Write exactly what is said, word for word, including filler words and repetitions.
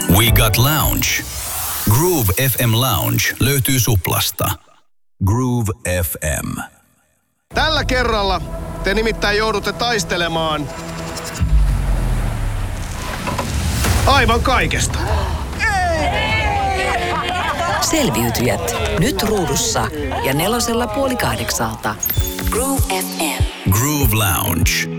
We Got Lounge. Groove F M Lounge löytyy Suplasta. Groove F M. Tällä kerralla te nimittäin joudutte taistelemaan aivan kaikesta. Selviytyjät nyt ruudussa ja nelosella puoli kahdeksalta. Groove F M. Groove Lounge.